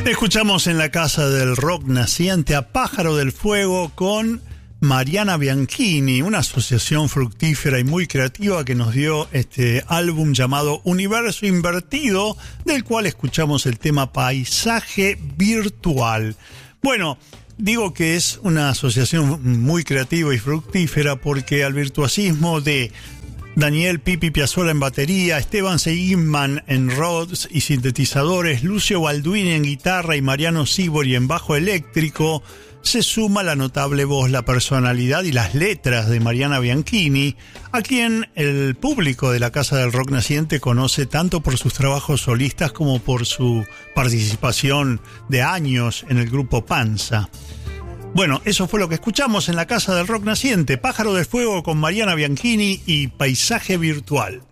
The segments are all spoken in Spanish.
Escuchamos en la Casa del Rock Naciente a Pájaro del Fuego con Mariana Bianchini, una asociación fructífera y muy creativa que nos dio este álbum llamado Universo Invertido, del cual escuchamos el tema Paisaje Virtual. Bueno, digo que es una asociación muy creativa y fructífera porque al virtuosismo de Daniel Pipi Piazzolla en batería, Esteban Seligman en Rhodes y sintetizadores, Lucio Balduini en guitarra y Mariano Sibori en bajo eléctrico, se suma la notable voz, la personalidad y las letras de Mariana Bianchini, a quien el público de la Casa del Rock Naciente conoce tanto por sus trabajos solistas como por su participación de años en el grupo Panza. Bueno, eso fue lo que escuchamos en la Casa del Rock Naciente, Pájaro del Fuego con Mariana Bianchini y Paisaje Virtual.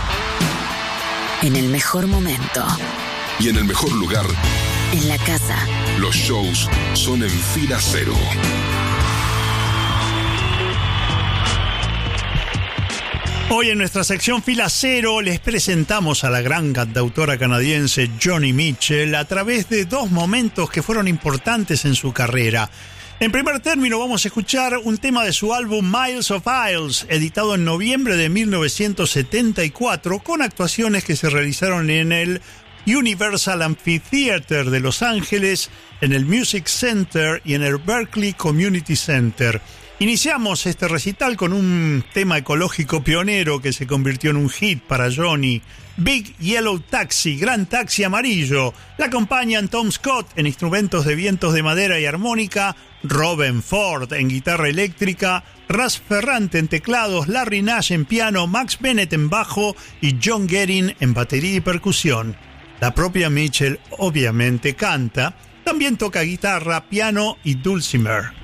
En el mejor momento. Y en el mejor lugar. En la casa. Los shows son en Fila Cero. Hoy en nuestra sección Fila Cero les presentamos a la gran cantautora canadiense Joni Mitchell a través de dos momentos que fueron importantes en su carrera. En primer término vamos a escuchar un tema de su álbum Miles of Isles, editado en noviembre de 1974, con actuaciones que se realizaron en el Universal Amphitheater de Los Ángeles, en el Music Center y en el Berkeley Community Center. Iniciamos este recital con un tema ecológico pionero que se convirtió en un hit para Joni, Big Yellow Taxi, Gran Taxi Amarillo. La acompañan Tom Scott en instrumentos de vientos de madera y armónica, Robben Ford en guitarra eléctrica, Ras Ferrante en teclados, Larry Nash en piano, Max Bennett en bajo y John Guerin en batería y percusión. La propia Mitchell obviamente canta, también toca guitarra, piano y dulcimer.